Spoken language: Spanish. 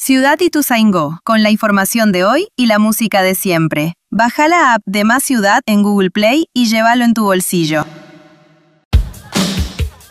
Ciudad Ituzaingó, con la información de hoy y la música de siempre. Baja la app de Más Ciudad en Google Play y llévalo en tu bolsillo.